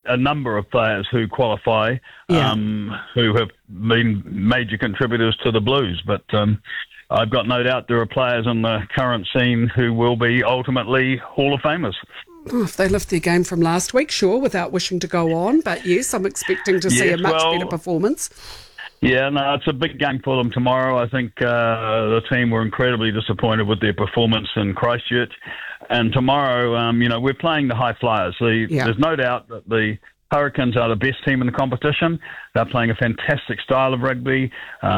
a number of players who qualify, who have been major contributors to the Blues. But I've got no doubt there are players on the current scene who will be ultimately Hall of Famers. Oh, if they lift their game from last week, sure, without wishing to go on. But yes, I'm expecting to see a much better performance. Yeah, no, it's a big game for them tomorrow. I think the team were incredibly disappointed with their performance in Christchurch. And tomorrow, we're playing the high flyers. There's no doubt that the Hurricanes are the best team in the competition. They're playing a fantastic style of rugby.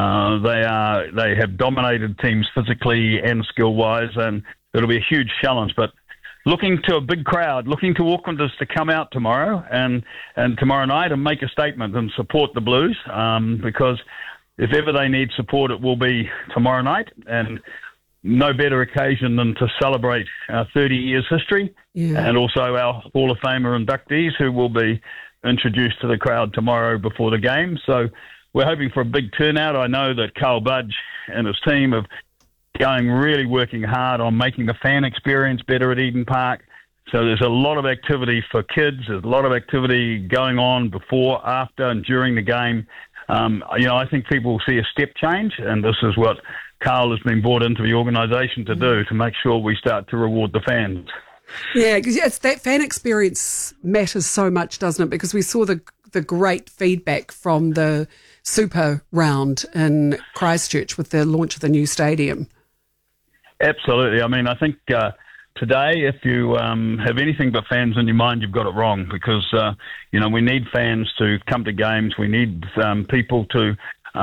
They have dominated teams physically and skill-wise, and it'll be a huge challenge. But looking to a big crowd, looking to Aucklanders to come out tomorrow and tomorrow night and make a statement and support the Blues, because if ever they need support, it will be tomorrow night, and no better occasion than to celebrate our 30 years history and also our Hall of Famer inductees who will be introduced to the crowd tomorrow before the game. So we're hoping for a big turnout. I know that Carl Budge and his team have working hard on making the fan experience better at Eden Park. So there's a lot of activity for kids. There's a lot of activity going on before, after, and during the game. I think people will see a step change, and this is what Carl has been brought into the organisation to do, to make sure we start to reward the fans. Yeah, because that fan experience matters so much, doesn't it? Because we saw the great feedback from the Super round in Christchurch with the launch of the new stadium. Absolutely. I mean, I think today, if you have anything but fans in your mind, you've got it wrong, because, we need fans to come to games. We need people to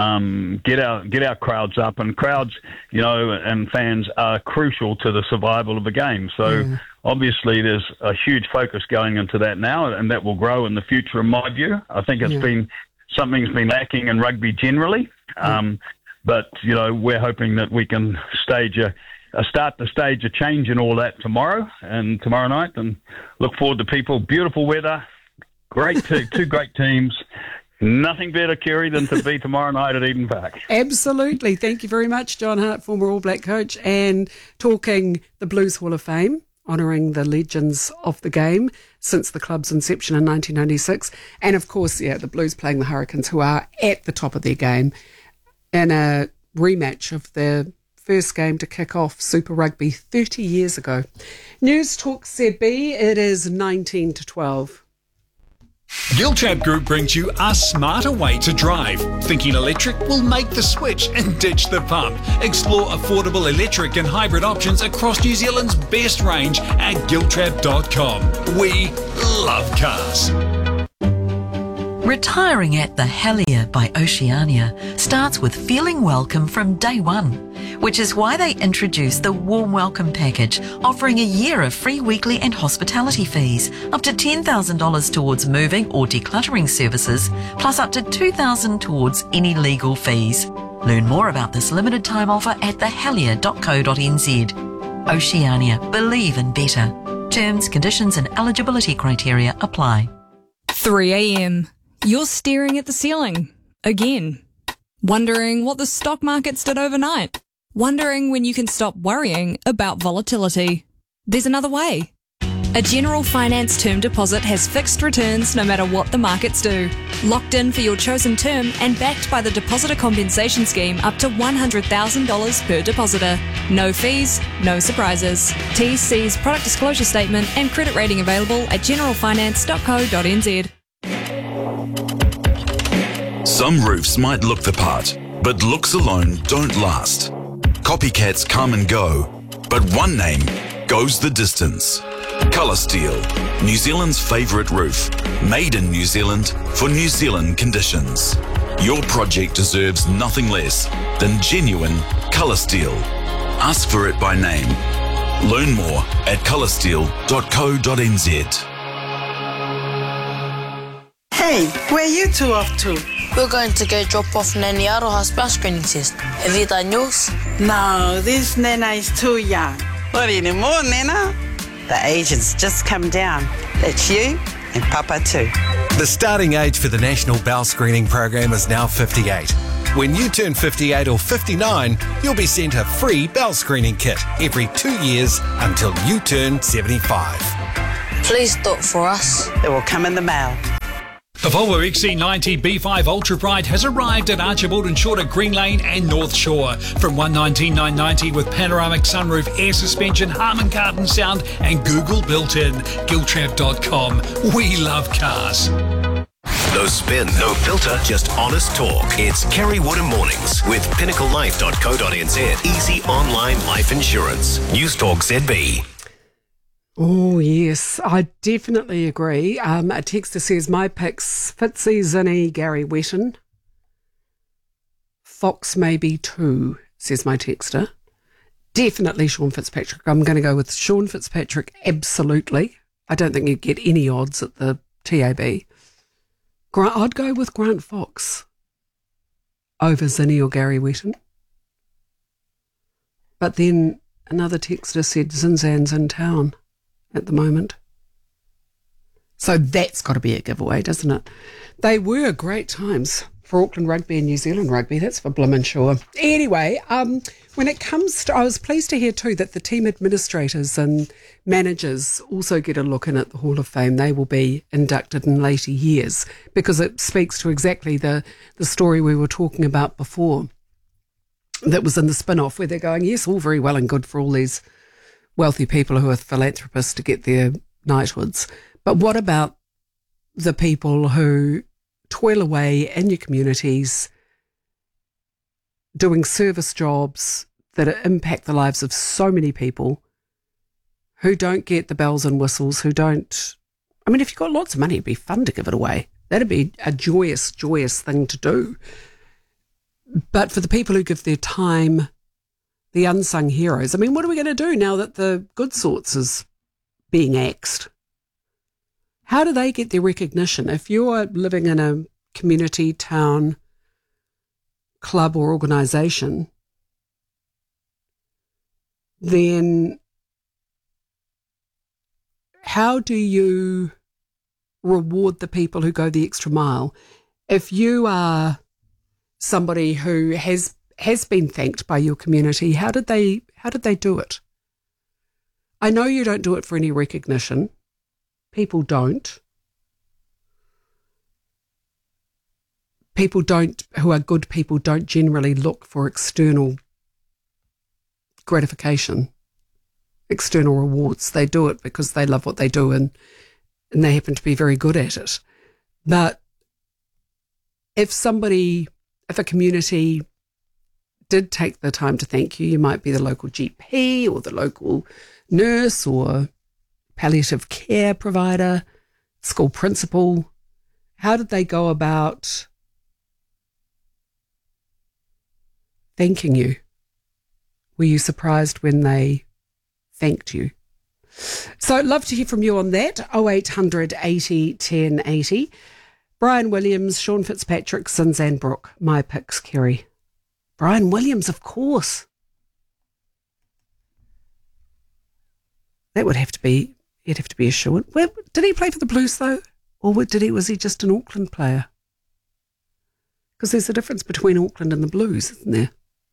get our crowds up, and crowds, and fans are crucial to the survival of the game. So obviously there's a huge focus going into that now, and that will grow in the future, in my view. I think something's been lacking in rugby generally. But, we're hoping that we can start to stage a change in all that tomorrow night, and look forward to people. Beautiful weather, two great teams. Nothing better, Kerry, than to be tomorrow night at Eden Park. Absolutely. Thank you very much, John Hart, former All Black coach, and talking the Blues Hall of Fame, honouring the legends of the game since the club's inception in 1996. And, of course, the Blues playing the Hurricanes, who are at the top of their game, in a rematch of their first game to kick off Super Rugby 30 years ago. News Talk ZB, it is 19 to 12. Giltrap Group brings you a smarter way to drive. Thinking electric? Will make the switch and ditch the pump. Explore affordable electric and hybrid options across New Zealand's best range at giltrap.com. We love cars. Retiring at the Helier by Oceania starts with feeling welcome from day one, which is why they introduced the Warm Welcome Package, offering a year of free weekly and hospitality fees, up to $10,000 towards moving or decluttering services, plus up to $2,000 towards any legal fees. Learn more about this limited time offer at thehelier.co.nz. Oceania, believe in better. Terms, conditions and eligibility criteria apply. 3 a.m. You're staring at the ceiling. Again. Wondering what the stock markets did overnight. Wondering when you can stop worrying about volatility. There's another way. A General Finance term deposit has fixed returns no matter what the markets do. Locked in for your chosen term and backed by the Depositor Compensation Scheme up to $100,000 per depositor. No fees, no surprises. TC's product disclosure statement and credit rating available at generalfinance.co.nz. Some roofs might look the part, but looks alone don't last. Copycats come and go, but one name goes the distance. Colour Steel, New Zealand's favourite roof, made in New Zealand for New Zealand conditions. Your project deserves nothing less than genuine Colour Steel. Ask for it by name. Learn more at coloursteel.co.nz. Hey, where are you two off to? We're going to go drop off Nanny Aroha's bus screening test. Have you done yours? No, this Nana is too young. What anymore, Nana? The agent's just come down. That's you and Papa too. The starting age for the National Bowel Screening Program is now 58. When you turn 58 or 59, you'll be sent a free bowel screening kit every 2 years until you turn 75. Please do it for us. It will come in the mail. The Volvo XC90 B5 Ultra Bright has arrived at Archibald and Short at Green Lane and North Shore. From $119,990 with panoramic sunroof, air suspension, Harman Kardon sound and Google built-in. Giltrap.com. We love cars. No spin, no filter, just honest talk. It's Kerry Wood Mornings with pinnaclelife.co.nz. Easy online life insurance. News Talk ZB. Oh, yes, I definitely agree. A texter says, my picks, Fitzy, Zinni, Gary Wetton. Fox maybe too, says my texter. Definitely Sean Fitzpatrick. I'm going to go with Sean Fitzpatrick, absolutely. I don't think you'd get any odds at the TAB. I'd go with Grant Fox over Zinni or Gary Wetton. But then another texter said Zinzan's in town at the moment. So that's got to be a giveaway, doesn't it? They were great times for Auckland Rugby and New Zealand Rugby. That's for bloomin' sure. Anyway, when it comes to... I was pleased to hear too that the team administrators and managers also get a look in at the Hall of Fame. They will be inducted in later years because it speaks to exactly the story we were talking about before that was in the spin-off where they're going, yes, all very well and good for all these wealthy people who are philanthropists to get their knighthoods. But what about the people who toil away in your communities doing service jobs that impact the lives of so many people who don't get the bells and whistles, who don't... I mean, if you've got lots of money, it'd be fun to give it away. That'd be a joyous, joyous thing to do. But for the people who give their time... the unsung heroes. I mean, what are we going to do now that the good sorts is being axed? How do they get their recognition? If you're living in a community, town, club or organisation, then how do you reward the people who go the extra mile? If you are somebody who has been thanked by your community, how did they do it? I know you don't do it for any recognition. People don't. People don't, who are good people, don't generally look for external gratification, external rewards. They do it because they love what they do and they happen to be very good at it. But if a community did take the time to thank you, you might be the local GP or the local nurse or palliative care provider, school principal. How did they go about thanking you? Were you surprised when they thanked you? So I'd love to hear from you on that. 0800 80 10 80. Brian Williams, Sean Fitzpatrick, Zinzan Brooke. My picks, Kerry. Brian Williams, of course. That would have to be, he'd have to be a shoo-in. Where, did he play for the Blues though? Or was he just an Auckland player? Because there's a difference between Auckland and the Blues, isn't there?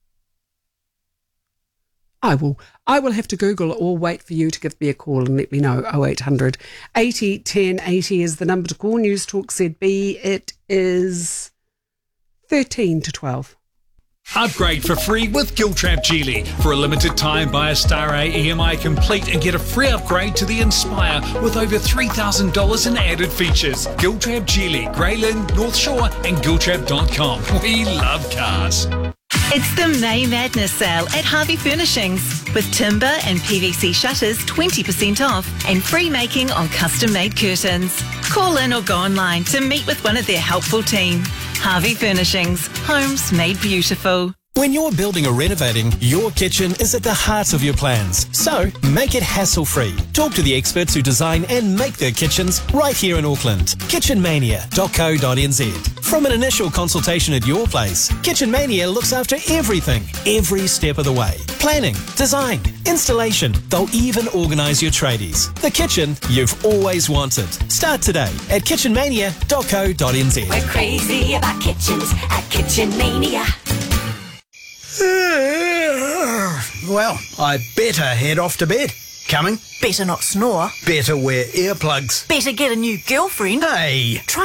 I will have to Google or wait for you to give me a call and let me know. 0800 80 10 80 is the number to call. News Talk ZB. It is 13 to 12. Upgrade for free with Giltrap Geely. For a limited time, buy a Star A EMI complete and get a free upgrade to the Inspire with over $3,000 in added features. Giltrap Geely, Greyland, North Shore and Giltrap.com. We love cars. It's the May Madness sale at Harvey Furnishings. With timber and PVC shutters 20% off and free making on custom-made curtains. Call in or go online to meet with one of their helpful team. Harvey Furnishings. Homes made beautiful. When you're building or renovating, your kitchen is at the heart of your plans. So, make it hassle-free. Talk to the experts who design and make their kitchens right here in Auckland. Kitchenmania.co.nz. From an initial consultation at your place, Kitchen Mania looks after everything, every step of the way. Planning, design, installation. They'll even organise your tradies. The kitchen you've always wanted. Start today at kitchenmania.co.nz. We're crazy about kitchens at Kitchen Mania. Well, I better head off to bed. Coming? Better not snore. Better wear earplugs. Better get a new girlfriend. Hey! Try